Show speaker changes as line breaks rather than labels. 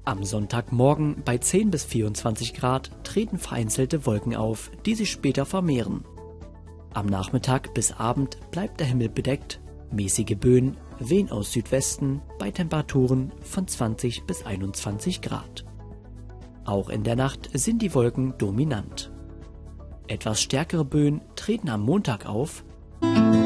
Am Sonntagmorgen bei 10 bis 24 Grad treten vereinzelte Wolken auf, die sich später vermehren. Am Nachmittag bis Abend bleibt der Himmel bedeckt, mäßige Böen wehen aus Südwesten bei Temperaturen von 20 bis 21 Grad. Auch in der Nacht sind die Wolken dominant. Etwas stärkere Böen treten am Montag auf,